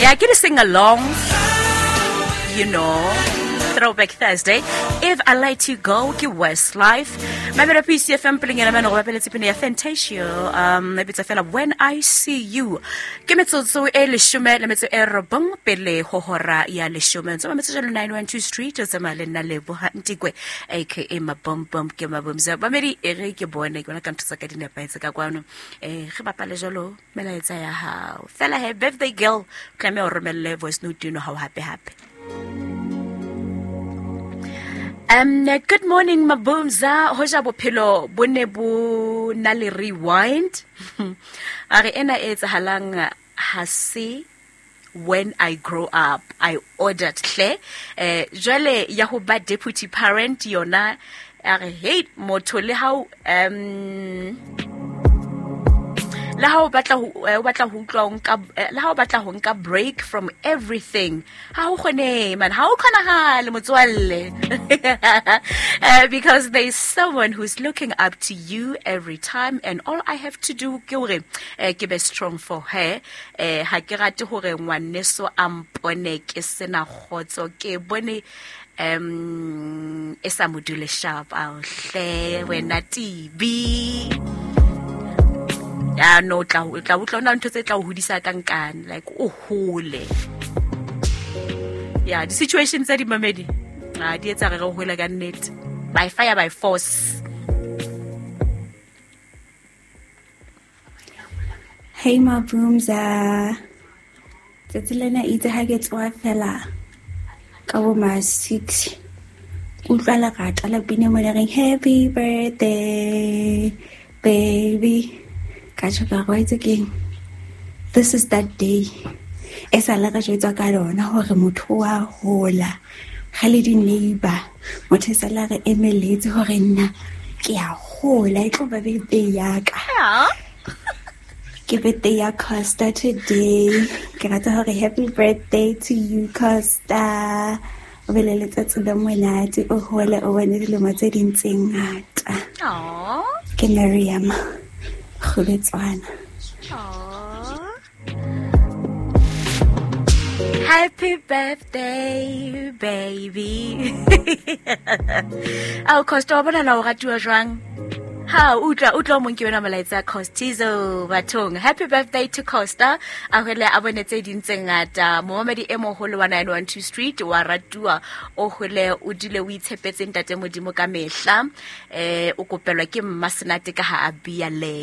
Yeah, get a sing along. You know, Throwback Thursday. If I Let You Go, ke Westlife. Maybe the PCFM playing in a man or ability pin a Fantasio. Maybe it's a fella When I See You. Give me so a lishume, let me to a robong pele hohora ya lishume. So I'm at 912 Street or some Malina Lebo Hantigwe, aka Mabum Bum Kimabumza. But maybe Eric Born, when I come to Sakati in a Paisakaguano, a Hibapalejolo, Melaitaya how. Fella have birthday girl, claim your Romel voice, no, do you know how happy. Good morning, Mabumza. Hoja bophelo bonebu nale rewind. Are ena etsa halang hase when I grow up. I ordered tle. Jwale ya ho ba deputy parent yona. Are hate motho le how la ha o batla ho nka break from everything. Ha o khone man, ha o khonahale motswalle. Because there's someone who's looking up to you every time, and all I have to do ke hore ke be strong for her. Ha ke rate hore ngwaneso ampone ke sena khotso ke bone esa module sharp ao hle wena TV. Yeah, no, tla utlona ntho tse tla o hudisa kankane like o hole. Yeah, the situations tsa di mamedi di etsa re go hole ka nnete by fire by force. Hey Mabumza, tselena itse ha ke tswa fela ka bo ma 6 utlwala ga tla pine mo reng happy birthday baby. This is that day. Esa la ka jwetsa ka lona hore motho wa hola ga le di neighbor motho esa la re emeletse hore nna ke a hola e tlo ba birthday ya ka. Ke birthday ya Costa today. Ke rata hore happy birthday to you Costa. O bele letsatsi la monate o hola o bane dilemo tse dintseng ngata. Ke Miriam. Happy birthday, baby. Ao Costa bona la o ratuwa jwang. Ha utla mo ke wena malaitsa Costizo bathong. Happy birthday to Costa. A hwele a bonetse dintse ngata. Mohamedi e moholo wa 912 Street wa ratuwa o hwele o dile o itshepetse ntate modimo ka mehla. O kopelwa ke mmasenate ka ha a bia le